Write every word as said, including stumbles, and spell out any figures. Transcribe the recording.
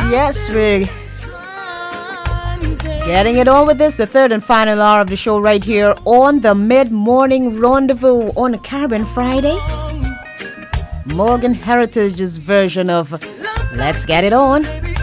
Yes, we're getting it on with this, the third and final hour of the show right here on the Mid-Morning Rendezvous on a Caribbean Friday. Morgan Heritage's version of Let's Get It On.